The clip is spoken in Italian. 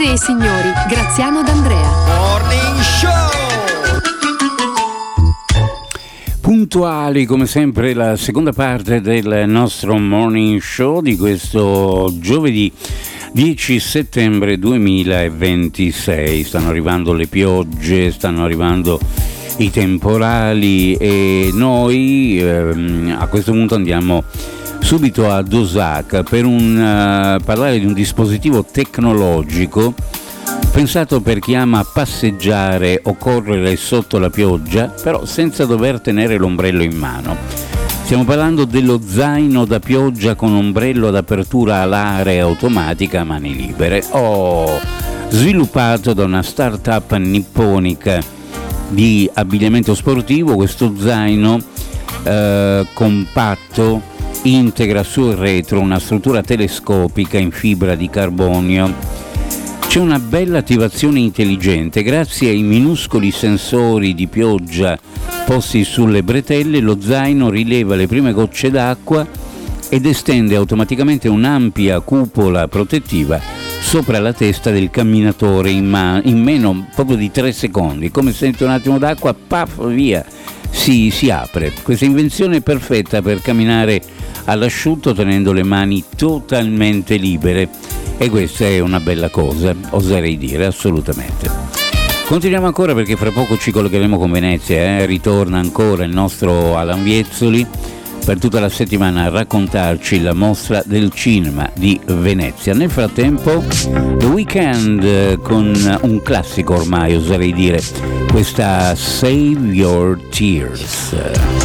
Signore e signori, Graziano D'Andrea. Morning Show! Puntuali come sempre la seconda parte del nostro Morning Show di questo giovedì 10 settembre 2026. Stanno arrivando le piogge, stanno arrivando i temporali e noi a questo punto andiamo subito ad Osaka per parlare di un dispositivo tecnologico pensato per chi ama passeggiare o correre sotto la pioggia, però senza dover tenere l'ombrello in mano. Stiamo parlando dello zaino da pioggia con ombrello ad apertura alare automatica a mani libere, sviluppato da una startup nipponica di abbigliamento sportivo. Questo zaino compatto integra sul retro una struttura telescopica in fibra di carbonio. C'è una bella attivazione intelligente. Grazie ai minuscoli sensori di pioggia posti sulle bretelle, lo zaino rileva le prime gocce d'acqua ed estende automaticamente un'ampia cupola protettiva sopra la testa del camminatore in meno proprio di 3 secondi. Come sente un attimo d'acqua, paf, via, si apre. Questa invenzione è perfetta per camminare all'asciutto tenendo le mani totalmente libere, e questa è una bella cosa, oserei dire, assolutamente. Continuiamo ancora perché fra poco ci collegheremo con Venezia, ritorna ancora il nostro Alan Viezzoli per tutta la settimana a raccontarci la mostra del cinema di Venezia. Nel frattempo The Weeknd con un classico ormai, oserei dire, questa Save Your Tears.